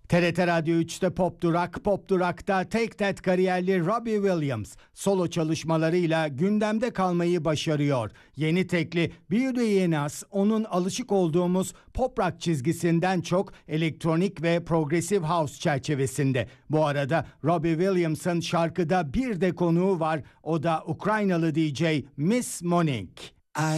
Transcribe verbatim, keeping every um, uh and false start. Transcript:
T R T Radyo üçte Pop Durak, Pop Durak'ta Take That kariyerli Robbie Williams solo çalışmalarıyla gündemde kalmayı başarıyor. Yeni tekli Beauty in Us onun alışık olduğumuz pop rock çizgisinden çok elektronik ve progressive house çerçevesinde. Bu arada Robbie Williams'ın şarkıda bir de konuğu var, o da Ukraynalı D J Miss Monique.